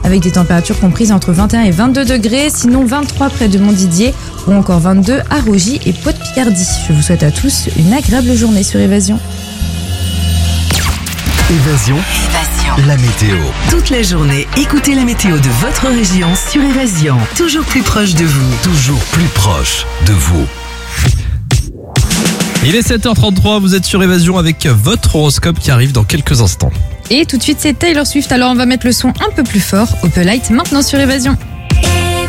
avec des températures comprises entre 21 et 22 degrés, sinon 23 près de Montdidier ou encore 22 à Rogy et Pau-de-Picardie. Je vous souhaite à tous une agréable journée sur Évasion. Évasion. La météo. Toute la journée, écoutez la météo de votre région sur Évasion. Toujours plus proche de vous. Toujours plus proche de vous. Il est 7h33, vous êtes sur Évasion avec votre horoscope qui arrive dans quelques instants. Et tout de suite, c'est Taylor Swift. Alors, on va mettre le son un peu plus fort. Opelite maintenant sur Évasion.